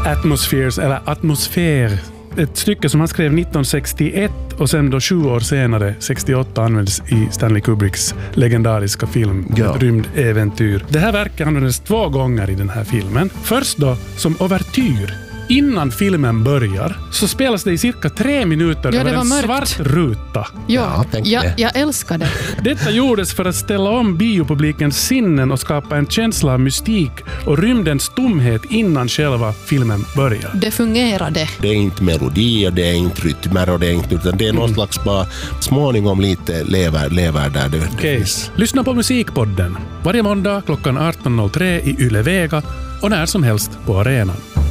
Atmospheres, eller Atmosfär. Ett stycke som han skrev 1961 och sen då 7 år senare, 68, användes i Stanley Kubricks legendariska film Rymdäventyr. Det här verket användes 2 gånger i den här filmen. Först då som overtyr. Innan filmen börjar så spelas det i cirka 3 minuter över en svart ruta. Jag älskar det. Detta gjordes för att ställa om biopublikens sinnen och skapa en känsla av mystik och rymdens tomhet innan själva filmen börjar. Det fungerade. Det är inte melodi och det är inte rytmer och det är inte, utan det är någon slags bara småningom lite lever där det finns. Lyssna på Musikpodden varje måndag klockan 18.03 i Yle Vega och när som helst på arenan.